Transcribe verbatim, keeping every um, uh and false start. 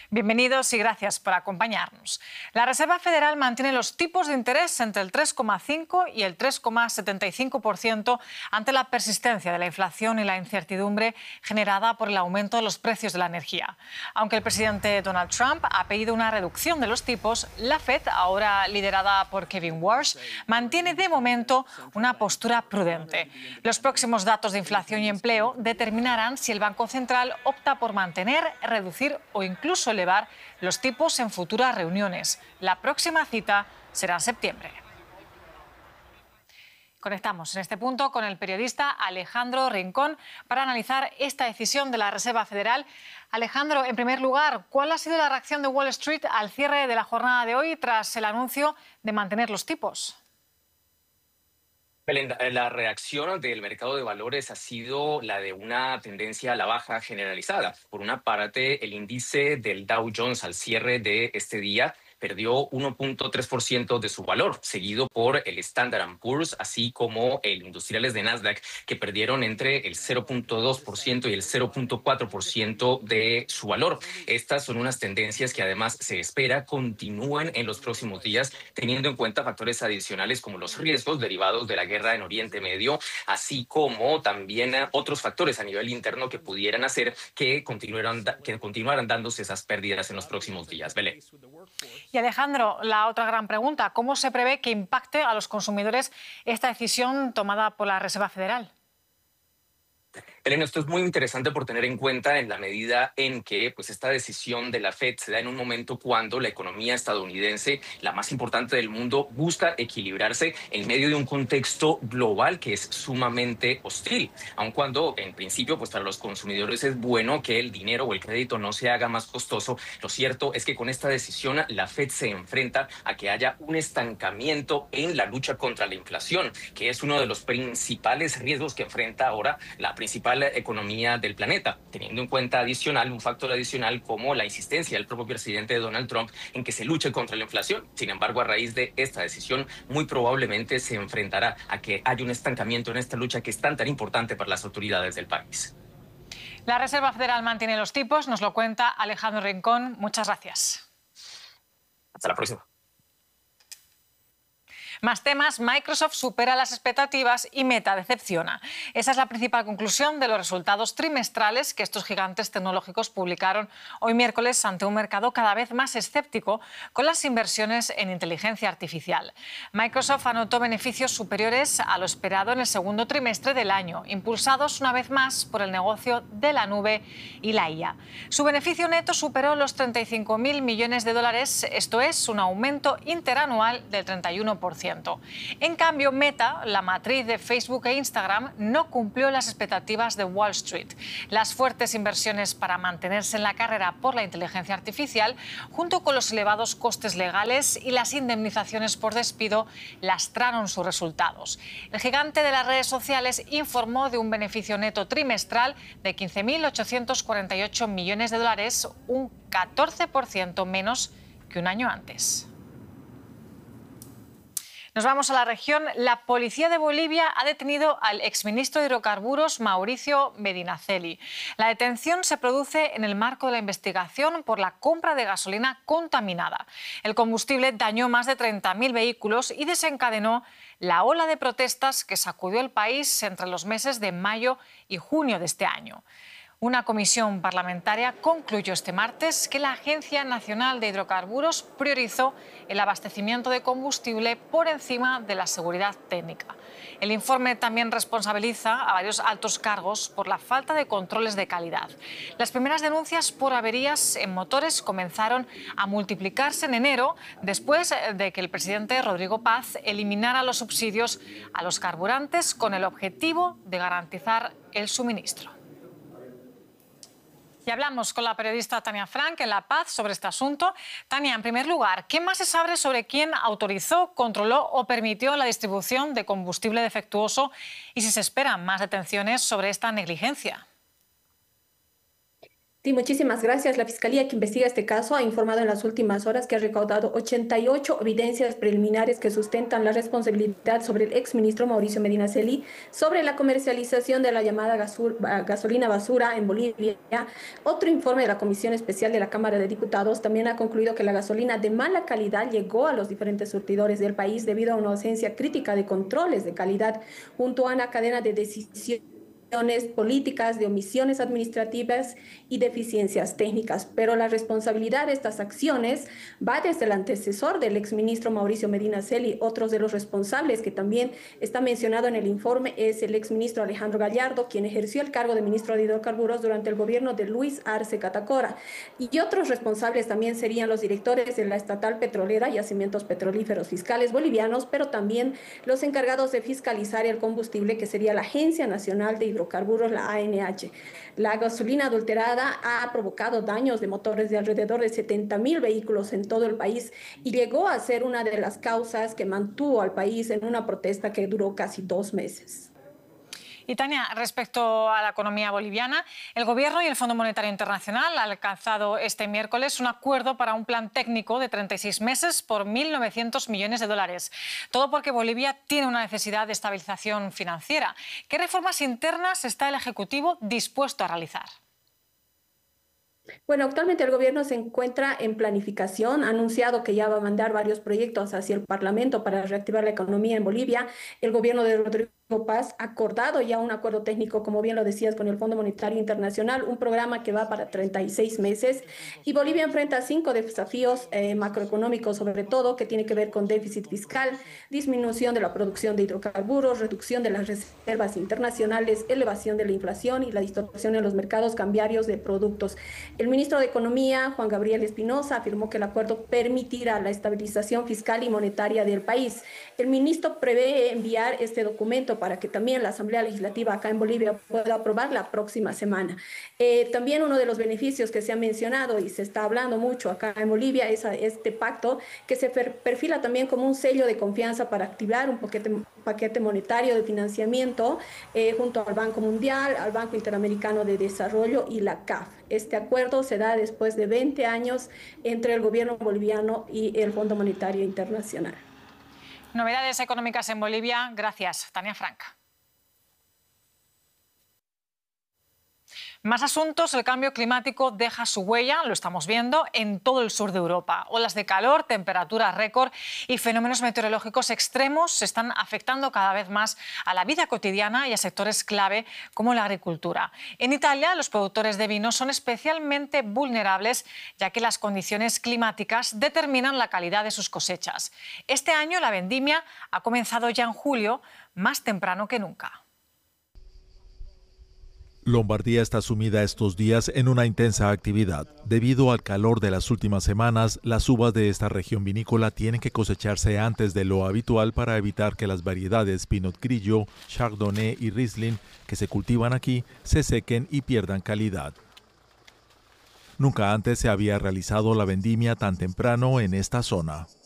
Bienvenidos y gracias por acompañarnos. La Reserva Federal mantiene los tipos de interés entre el tres coma cinco y el tres coma setenta y cinco por ciento ante la persistencia de la inflación y la incertidumbre generada por el aumento de los precios de la energía. Aunque el presidente Donald Trump ha pedido una reducción de los tipos, la Fed, ahora liderada por Kevin Warsh, mantiene de momento una postura prudente. Los próximos datos de inflación y empleo determinarán si el Banco Central opta por mantener, reducir o incluso elevar los tipos en futuras reuniones. La próxima cita será en septiembre. Conectamos en este punto con el periodista Alejandro Rincón para analizar esta decisión de la Reserva Federal. Alejandro, en primer lugar, ¿cuál ha sido la reacción de Wall Street al cierre de la jornada de hoy tras el anuncio de mantener los tipos? Belén, la reacción del mercado de valores ha sido la de una tendencia a la baja generalizada. Por una parte, el índice del Dow Jones al cierre de este día perdió uno punto tres por ciento de su valor, seguido por el Standard and Poor's, así como el industriales de Nasdaq, que perdieron entre el cero punto dos por ciento y el cero punto cuatro por ciento de su valor. Estas son unas tendencias que además se espera continúen en los próximos días, teniendo en cuenta factores adicionales como los riesgos derivados de la guerra en Oriente Medio, así como también otros factores a nivel interno que pudieran hacer que continuaran, que continuaran dándose esas pérdidas en los próximos días. Belén. Y Alejandro, la otra gran pregunta, ¿cómo se prevé que impacte a los consumidores esta decisión tomada por la Reserva Federal? Elena, esto es muy interesante por tener en cuenta en la medida en que pues, esta decisión de la Fed se da en un momento cuando la economía estadounidense, la más importante del mundo, busca equilibrarse en medio de un contexto global que es sumamente hostil. Aun cuando, en principio, pues para los consumidores es bueno que el dinero o el crédito no se haga más costoso, lo cierto es que con esta decisión la Fed se enfrenta a que haya un estancamiento en la lucha contra la inflación, que es uno de los principales riesgos que enfrenta ahora la principal economía del planeta, teniendo en cuenta adicional, un factor adicional como la insistencia del propio presidente Donald Trump en que se luche contra la inflación. Sin embargo, a raíz de esta decisión, muy probablemente se enfrentará a que haya un estancamiento en esta lucha que es tan tan importante para las autoridades del país. La Reserva Federal mantiene los tipos, nos lo cuenta Alejandro Rincón. Muchas gracias. Hasta la próxima. Más temas, Microsoft supera las expectativas y Meta decepciona. Esa es la principal conclusión de los resultados trimestrales que estos gigantes tecnológicos publicaron hoy miércoles ante un mercado cada vez más escéptico con las inversiones en inteligencia artificial. Microsoft anotó beneficios superiores a lo esperado en el segundo trimestre del año, impulsados una vez más por el negocio de la nube y la I A. Su beneficio neto superó los treinta y cinco mil millones de dólares, esto es un aumento interanual del treinta y uno por ciento. En cambio, Meta, la matriz de Facebook e Instagram, no cumplió las expectativas de Wall Street. Las fuertes inversiones para mantenerse en la carrera por la inteligencia artificial, junto con los elevados costes legales y las indemnizaciones por despido, lastraron sus resultados. El gigante de las redes sociales informó de un beneficio neto trimestral de quince mil ochocientos cuarenta y ocho millones de dólares, un catorce por ciento menos que un año antes. Nos vamos a la región. La policía de Bolivia ha detenido al exministro de Hidrocarburos, Mauricio Medinaceli. La detención se produce en el marco de la investigación por la compra de gasolina contaminada. El combustible dañó más de treinta mil vehículos y desencadenó la ola de protestas que sacudió el país entre los meses de mayo y junio de este año. Una comisión parlamentaria concluyó este martes que la Agencia Nacional de Hidrocarburos priorizó el abastecimiento de combustible por encima de la seguridad técnica. El informe también responsabiliza a varios altos cargos por la falta de controles de calidad. Las primeras denuncias por averías en motores comenzaron a multiplicarse en enero, después de que el presidente Rodrigo Paz eliminara los subsidios a los carburantes con el objetivo de garantizar el suministro. Y hablamos con la periodista Tania Frank en La Paz sobre este asunto. Tania, en primer lugar, ¿qué más se sabe sobre quién autorizó, controló o permitió la distribución de combustible defectuoso y si se esperan más detenciones sobre esta negligencia? Sí, muchísimas gracias. La Fiscalía que investiga este caso ha informado en las últimas horas que ha recaudado ochenta y ocho evidencias preliminares que sustentan la responsabilidad sobre el exministro Mauricio Medina Celi sobre la comercialización de la llamada gasur, gasolina basura en Bolivia. Otro informe de la Comisión Especial de la Cámara de Diputados también ha concluido que la gasolina de mala calidad llegó a los diferentes surtidores del país debido a una ausencia crítica de controles de calidad junto a una cadena de decisiones políticas, de omisiones administrativas y deficiencias técnicas, pero la responsabilidad de estas acciones va desde el antecesor del exministro Mauricio Medina Celi. Otros de los responsables que también está mencionado en el informe es el exministro Alejandro Gallardo, quien ejerció el cargo de ministro de Hidrocarburos durante el gobierno de Luis Arce Catacora, y otros responsables también serían los directores de la estatal petrolera Yacimientos Petrolíferos Fiscales Bolivianos, pero también los encargados de fiscalizar el combustible, que sería la Agencia Nacional de Hidrocarburos Hidrocarburos, la A N H. La gasolina adulterada ha provocado daños de motores de alrededor de setenta mil vehículos en todo el país y llegó a ser una de las causas que mantuvo al país en una protesta que duró casi dos meses. Y Tania, respecto a la economía boliviana, el Gobierno y el Fondo Monetario Internacional han alcanzado este miércoles un acuerdo para un plan técnico de treinta y seis meses por mil novecientos millones de dólares. Todo porque Bolivia tiene una necesidad de estabilización financiera. ¿Qué reformas internas está el Ejecutivo dispuesto a realizar? Bueno, actualmente el gobierno se encuentra en planificación, ha anunciado que ya va a mandar varios proyectos hacia el Parlamento para reactivar la economía en Bolivia. El gobierno de Rodrigo Paz ha acordado ya un acuerdo técnico, como bien lo decías, con el Fondo Monetario Internacional, un programa que va para treinta y seis meses, y Bolivia enfrenta cinco desafíos eh, macroeconómicos, sobre todo, que tiene que ver con déficit fiscal, disminución de la producción de hidrocarburos, reducción de las reservas internacionales, elevación de la inflación y la distorsión en los mercados cambiarios de productos. El ministro de Economía, Juan Gabriel Espinosa, afirmó que el acuerdo permitirá la estabilización fiscal y monetaria del país. El ministro prevé enviar este documento para que también la Asamblea Legislativa acá en Bolivia pueda aprobar la próxima semana. Eh, también uno de los beneficios que se ha mencionado y se está hablando mucho acá en Bolivia es a este pacto que se perfila también como un sello de confianza para activar un paquete, paquete monetario de financiamiento eh, junto al Banco Mundial, al Banco Interamericano de Desarrollo y la C A F. Este acuerdo se da después de veinte años entre el gobierno boliviano y el Fondo Monetario Internacional. Novedades económicas en Bolivia. Gracias, Tania Franca. Más asuntos. El cambio climático deja su huella, lo estamos viendo, en todo el sur de Europa. Olas de calor, temperaturas récord y fenómenos meteorológicos extremos se están afectando cada vez más a la vida cotidiana y a sectores clave como la agricultura. En Italia, los productores de vino son especialmente vulnerables, ya que las condiciones climáticas determinan la calidad de sus cosechas. Este año la vendimia ha comenzado ya en julio, más temprano que nunca. Lombardía está sumida estos días en una intensa actividad. Debido al calor de las últimas semanas, las uvas de esta región vinícola tienen que cosecharse antes de lo habitual para evitar que las variedades Pinot Grillo, Chardonnay y Riesling que se cultivan aquí se sequen y pierdan calidad. Nunca antes se había realizado la vendimia tan temprano en esta zona.